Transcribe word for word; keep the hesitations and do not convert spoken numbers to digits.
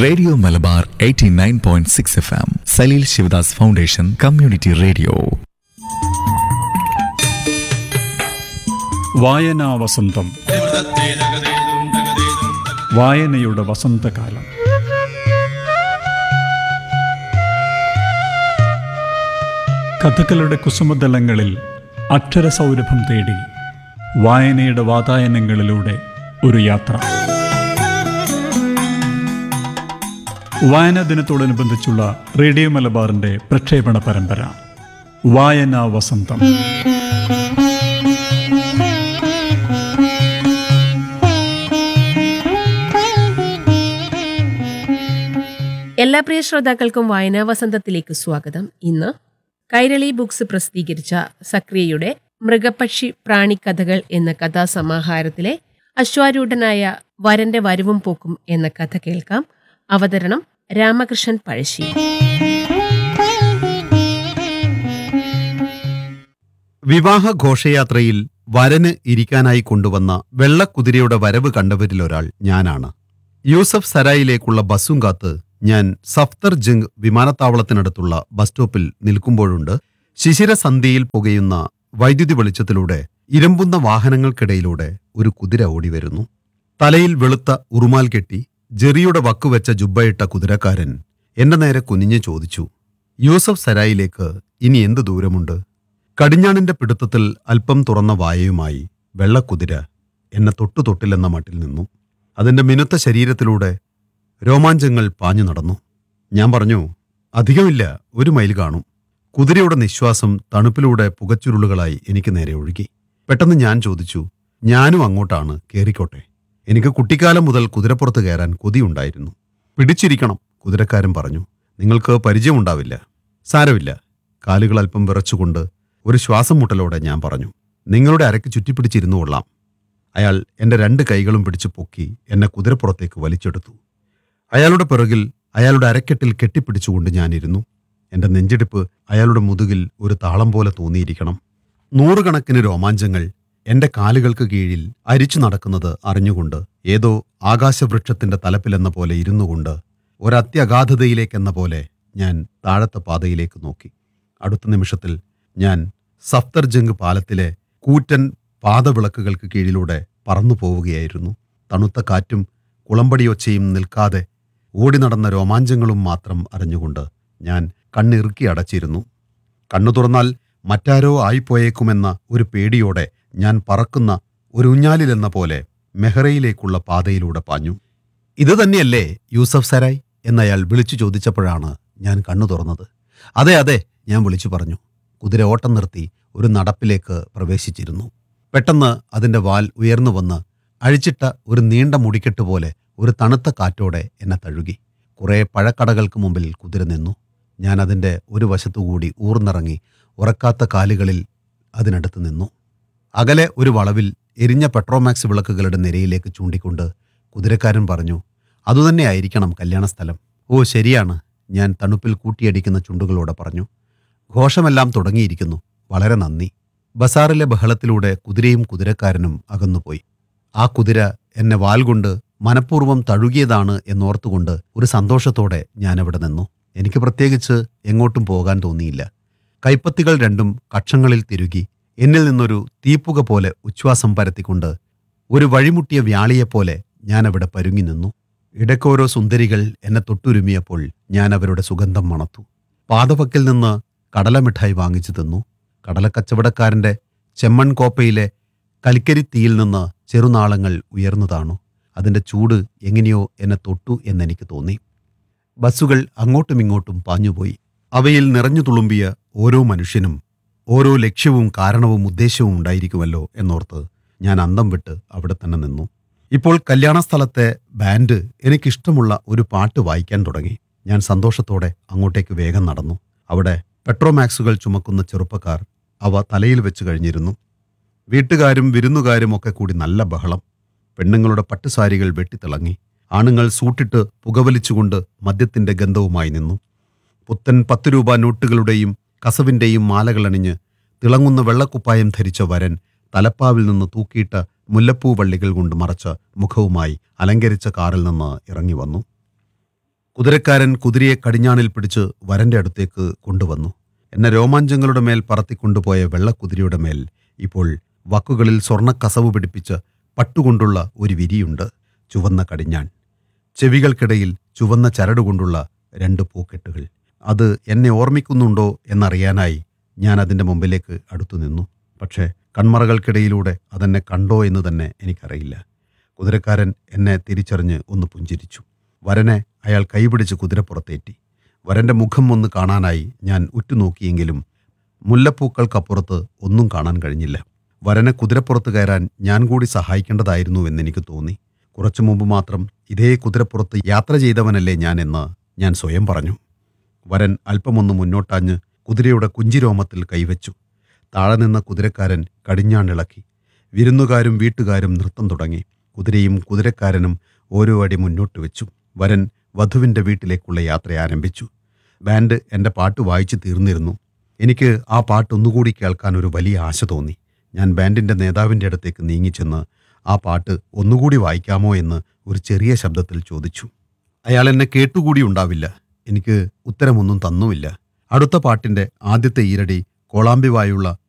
Radio Malabar eighty nine point six F M Saleel Sivadas foundation community radio. വായനാ വസന്തം. വായനയുടെ വസന്തകാലം. കഥകളുടെ കുസുമതലങ്ങളിൽ അക്ഷരസൗരഭം തേടി വായനയുടെ വാതായനങ്ങളിലൂടെ ഒരു യാത്ര. വായനാ ദിനത്തോടനുബന്ധിച്ചുള്ള റേഡിയോ മലബാറിന്റെ പ്രക്ഷേപണ പരമ്പര വായനാ വസന്തം. എല്ലാ പ്രിയ ശ്രോതാക്കൾക്കും വായനാ വസന്തത്തിലേക്ക് സ്വാഗതം. ഇന്ന് കൈരളി ബുക്സ് പ്രസിദ്ധീകരിച്ച സക്രിയയുടെ മൃഗപക്ഷി പ്രാണിക്കഥകൾ എന്ന കഥാസമാഹാരത്തിലെ അശ്വാരൂഢനായ വരന്റെ വരവും പോക്കും എന്ന കഥ കേൾക്കാം. അവതരണം രാമകൃഷ്ണൻ പഴശ്ശി. വിവാഹ ഘോഷയാത്രയിൽ വരന് ഇരിക്കാനായി കൊണ്ടുവന്ന വെള്ളക്കുതിരയുടെ വരവ് കണ്ടവരിലൊരാൾ ഞാനാണ്. യൂസഫ് സരായിലേക്കുള്ള ബസ്സും കാത്ത് ഞാൻ സഫ്തർ ജംഗ് വിമാനത്താവളത്തിനടുത്തുള്ള ബസ് സ്റ്റോപ്പിൽ നിൽക്കുമ്പോഴുണ്ട് ശിശിരസന്ധ്യയിൽ പുകയുന്ന വൈദ്യുതി വെളിച്ചത്തിലൂടെ ഇരമ്പുന്ന വാഹനങ്ങൾക്കിടയിലൂടെ ഒരു കുതിര ഓടിവരുന്നു. തലയിൽ വെളുത്ത ഉറുമാൽ കെട്ടി ജെറിയുടെ വക്കുവെച്ച ജുബ്ബയിട്ട കുതിരക്കാരൻ എന്റെ നേരെ കുനിഞ്ഞു ചോദിച്ചു, യൂസഫ് സരായിലേക്ക് ഇനി എന്ത് ദൂരമുണ്ട്? കടിഞ്ഞാണിന്റെ പിടുത്തത്തിൽ അല്പം തുറന്ന വായയുമായി വെള്ളക്കുതിര എന്നെ തൊട്ടു തൊട്ടില്ലെന്ന മട്ടിൽ നിന്നു. അതിന്റെ മിനുത്ത ശരീരത്തിലൂടെ രോമാഞ്ചങ്ങൾ പാഞ്ഞു നടന്നു. ഞാൻ പറഞ്ഞു, അധികമില്ല, ഒരു മൈൽ കാണും. കുതിരയുടെ നിശ്വാസം തണുപ്പിലൂടെ പുകച്ചുരുളുകളായി എനിക്ക് നേരെ ഒഴുകി. പെട്ടെന്ന് ഞാൻ ചോദിച്ചു, ഞാനും അങ്ങോട്ടാണ്, കേറിക്കോട്ടെ? എനിക്ക് കുട്ടിക്കാലം മുതൽ കുതിരപ്പുറത്ത് കയറാൻ കൊതിയുണ്ടായിരുന്നു. പിടിച്ചിരിക്കണം, കുതിരക്കാരൻ പറഞ്ഞു. നിങ്ങൾക്ക് പരിചയമുണ്ടാവില്ല. സാരമില്ല. കാലുകൾ അല്പം വിറച്ചുകൊണ്ട് ഒരു ശ്വാസം മുട്ടലോടെ ഞാൻ പറഞ്ഞു, നിങ്ങളുടെ അരയ്ക്ക് ചുറ്റിപ്പിടിച്ചിരുന്നു കൊള്ളാം. അയാൾ എന്റെ രണ്ട് കൈകളും പിടിച്ചു പൊക്കി എന്നെ കുതിരപ്പുറത്തേക്ക് വലിച്ചെടുത്തു. അയാളുടെ പിറകിൽ അയാളുടെ അരക്കെട്ടിൽ കെട്ടിപ്പിടിച്ചുകൊണ്ട് ഞാനിരുന്നു. എന്റെ നെഞ്ചിടിപ്പ് അയാളുടെ മുതുകിൽ ഒരു താളം പോലെ തോന്നിയിരിക്കണം. നൂറുകണക്കിന് രോമാഞ്ചങ്ങൾ എന്റെ കാലുകൾക്ക് കീഴിൽ അരിച്ചു നടക്കുന്നത് അറിഞ്ഞുകൊണ്ട് ഏതോ ആകാശവൃക്ഷത്തിന്റെ തലപ്പിലെന്ന പോലെ ഇരുന്നുകൊണ്ട് ഒരത്യഗാധതയിലേക്കെന്ന പോലെ ഞാൻ താഴത്തെ പാതയിലേക്ക് നോക്കി. അടുത്ത നിമിഷത്തിൽ ഞാൻ സഫ്തർ ജംഗ് പാലത്തിലെ കൂറ്റൻ പാതവിളക്കുകൾക്ക് കീഴിലൂടെ പറന്നു പോവുകയായിരുന്നു. തണുത്ത കാറ്റും കുളമ്പടിയൊച്ചയും നിൽക്കാതെ ഓടി നടന്ന രോമാഞ്ചങ്ങളും മാത്രം അറിഞ്ഞുകൊണ്ട് ഞാൻ കണ്ണിറുക്കി അടച്ചിരുന്നു. കണ്ണു തുറന്നാൽ മറ്റാരോ ആയിപ്പോയേക്കുമെന്ന ഒരു പേടിയോടെ ഞാൻ പറക്കുന്ന ഒരു ഊഞ്ഞാലിലെന്ന പോലെ മെഹ്റയിലേക്കുള്ള പാതയിലൂടെ പാഞ്ഞു. ഇത് തന്നെയല്ലേ യൂസഫ് സരായ് എന്നയാൾ വിളിച്ചു ചോദിച്ചപ്പോഴാണ് ഞാൻ കണ്ണു തുറന്നത്. അതെ അതെ, ഞാൻ വിളിച്ചു പറഞ്ഞു. കുതിര ഓട്ടം നിർത്തി ഒരു നടപ്പിലേക്ക് പ്രവേശിച്ചിരുന്നു. പെട്ടെന്ന് അതിന്റെ വാൽ ഉയർന്നു വന്ന് അഴിച്ചിട്ട ഒരു നീണ്ട മുടിക്കെട്ട് പോലെ ഒരു തണുത്ത കാറ്റോടെ എന്നെ തഴുകി. കുറെ പഴക്കടകൾക്ക് മുമ്പിൽ കുതിര നിന്നു. ഞാൻ അതിൻ്റെ ഒരു വശത്തുകൂടി ഊർന്നിറങ്ങി ഉറക്കാത്ത കാലുകളിൽ അതിനടുത്ത് നിന്നു. അകലെ ഒരു വളവിൽ എരിഞ്ഞ പെട്രോമാക്സ് വിളക്കുകളുടെ നിരയിലേക്ക് ചൂണ്ടിക്കൊണ്ട് കുതിരക്കാരൻ പറഞ്ഞു, അതുതന്നെയായിരിക്കണം കല്യാണസ്ഥലം. ഓ ശരിയാണ്, ഞാൻ തണുപ്പിൽ കൂട്ടിയടിക്കുന്ന ചുണ്ടുകളോടെ പറഞ്ഞു. ഘോഷമെല്ലാം തുടങ്ങിയിരിക്കുന്നു. വളരെ നന്ദി. ബസാറിലെ ബഹളത്തിലൂടെ കുതിരയും കുതിരക്കാരനും അകന്നുപോയി. ആ കുതിര എന്നെ വാൽകൊണ്ട് മനഃപൂർവ്വം തഴുകിയതാണ് എന്നോർത്തുകൊണ്ട് ഒരു സന്തോഷത്തോടെ ഞാനവിടെ നിന്നു. എനിക്ക് പ്രത്യേകിച്ച് എങ്ങോട്ടും പോകാൻ തോന്നിയില്ല. കൈപ്പത്തികൾ രണ്ടും കക്ഷങ്ങളിൽ തിരുകി എന്നിൽ നിന്നൊരു തീപ്പുക പോലെ ഉച്ഛ്വാസം പരത്തിക്കൊണ്ട് ഒരു വഴിമുട്ടിയ വ്യാളിയെപ്പോലെ ഞാനവിടെ പരുങ്ങി നിന്നു. ഇടയ്ക്കോരോ സുന്ദരികൾ എന്നെ തൊട്ടുരുമിയപ്പോൾ ഞാൻ അവരുടെ സുഗന്ധം മണത്തു. പാതവക്കിൽ നിന്ന് കടലമിഠായി വാങ്ങിച്ചു തിന്നു. കടലക്കച്ചവടക്കാരന്റെ ചെമ്മൺ കോപ്പയിലെ കലിക്കരിത്തീയിൽ നിന്ന് ചെറുനാളങ്ങൾ ഉയർന്നു താണു. അതിന്റെ ചൂട് എങ്ങനെയോ എന്നെ തൊട്ടു എന്നെനിക്ക് തോന്നി. ബസ്സുകൾ അങ്ങോട്ടുമിങ്ങോട്ടും പാഞ്ഞുപോയി. അവയിൽ നിറഞ്ഞു തുളുമ്പിയ ഓരോ മനുഷ്യനും ഓരോ ലക്ഷ്യവും കാരണവും ഉദ്ദേശവും ഉണ്ടായിരിക്കുമല്ലോ എന്നോർത്ത് ഞാൻ അന്തം വിട്ട് അവിടെ തന്നെ നിന്നു. ഇപ്പോൾ കല്യാണസ്ഥലത്തെ ബാൻഡ് എനിക്കിഷ്ടമുള്ള ഒരു പാട്ട് വായിക്കാൻ തുടങ്ങി. ഞാൻ സന്തോഷത്തോടെ അങ്ങോട്ടേക്ക് വേഗം നടന്നു. അവിടെ പെട്രോമാക്സുകൾ ചുമക്കുന്ന ചെറുപ്പക്കാർ അവ തലയിൽ വെച്ച് കഴിഞ്ഞിരുന്നു. വീട്ടുകാരും വിരുന്നുകാരും ഒക്കെ കൂടി നല്ല ബഹളം. പെണ്ണുങ്ങളുടെ പട്ടുസാരികൾ വെട്ടിത്തിളങ്ങി. ആണുങ്ങൾ സൂട്ടിട്ട് പുകവലിച്ചുകൊണ്ട് മദ്യത്തിന്റെ ഗന്ധവുമായി നിന്നു. പുത്തൻ പത്ത് രൂപ നോട്ടുകളുടെയും കസവിന്റെയും മാലകളണിഞ്ഞ് തിളങ്ങുന്ന വെള്ളക്കുപ്പായം ധരിച്ച വരൻ തലപ്പാവിൽ നിന്ന് തൂക്കിയിട്ട മുല്ലപ്പൂ വള്ളികൾ കൊണ്ട് മറച്ച മുഖവുമായി അലങ്കരിച്ച കാറിൽ നിന്ന് ഇറങ്ങി വന്നു. കുതിരക്കാരൻ കുതിരയെ കടിഞ്ഞാണിൽ പിടിച്ച് വരന്റെ അടുത്തേക്ക് കൊണ്ടുവന്നു. എന്നെ രോമാഞ്ചങ്ങളുടെ മേൽ പറത്തിക്കൊണ്ടുപോയ വെള്ളക്കുതിരയുടെ മേൽ ഇപ്പോൾ വക്കുകളിൽ സ്വർണ്ണക്കസവ് പിടിപ്പിച്ച് പട്ടുകൊണ്ടുള്ള ഒരു വിരിയുണ്ട്. ചുവന്ന കടിഞ്ഞാൺ, ചെവികൾക്കിടയിൽ ചുവന്ന ചരടുകൊണ്ടുള്ള രണ്ട് പൂക്കെട്ടുകൾ. അത് എന്നെ ഓർമ്മിക്കുന്നുണ്ടോ എന്നറിയാനായി ഞാൻ അതിൻ്റെ മുമ്പിലേക്ക് അടുത്തു നിന്നു. പക്ഷേ കൺമറകൾക്കിടയിലൂടെ അതെന്നെ കണ്ടോ എന്ന് തന്നെ എനിക്കറിയില്ല. കുതിരക്കാരൻ എന്നെ തിരിച്ചറിഞ്ഞ് ഒന്ന് പുഞ്ചിരിച്ചു. വരനെ അയാൾ കൈപിടിച്ച് കുതിരപ്പുറത്തേറ്റി. വരൻ്റെ മുഖം ഒന്ന് കാണാനായി ഞാൻ ഉറ്റുനോക്കിയെങ്കിലും മുല്ലപ്പൂക്കൾക്കപ്പുറത്ത് ഒന്നും കാണാൻ കഴിഞ്ഞില്ല. വരനെ കുതിരപ്പുറത്ത് കയറാൻ ഞാൻ കൂടി സഹായിക്കേണ്ടതായിരുന്നു എന്നെനിക്ക് തോന്നി. കുറച്ചു മുമ്പ് മാത്രം ഇതേ കുതിരപ്പുറത്ത് യാത്ര ചെയ്തവനല്ലേ ഞാൻ എന്ന് ഞാൻ സ്വയം പറഞ്ഞു. വരൻ അല്പമൊന്ന് മുന്നോട്ടാഞ്ഞ് കുതിരയുടെ കുഞ്ചിരോമത്തിൽ കൈവച്ചു. താഴെ നിന്ന കുതിരക്കാരൻ കടിഞ്ഞാണിളക്കി. വിരുന്നുകാരും വീട്ടുകാരും നൃത്തം തുടങ്ങി. കുതിരയും കുതിരക്കാരനും ഓരോ അടി മുന്നോട്ട് വെച്ചു. വരൻ വധുവിൻ്റെ വീട്ടിലേക്കുള്ള യാത്ര ആരംഭിച്ചു. ബാൻഡ് എൻ്റെ പാട്ട് വായിച്ചു തീർന്നിരുന്നു. എനിക്ക് ആ പാട്ട് ഒന്നുകൂടി കേൾക്കാൻ ഒരു വലിയ ആശ തോന്നി. ഞാൻ ബാൻഡിൻ്റെ നേതാവിൻ്റെ അടുത്തേക്ക് നീങ്ങിച്ചെന്ന് ആ പാട്ട് ഒന്നുകൂടി വായിക്കാമോ എന്ന് ഒരു ചെറിയ ശബ്ദത്തിൽ ചോദിച്ചു. അയാൾ എന്നെ കേട്ടുകൂടി ഉണ്ടാവില്ല. എനിക്ക് ഉത്തരമൊന്നും തന്നുമില്ല. അടുത്ത പാട്ടിൻ്റെ ആദ്യത്തെ ഈരടി കോളാമ്പിവായുള്ള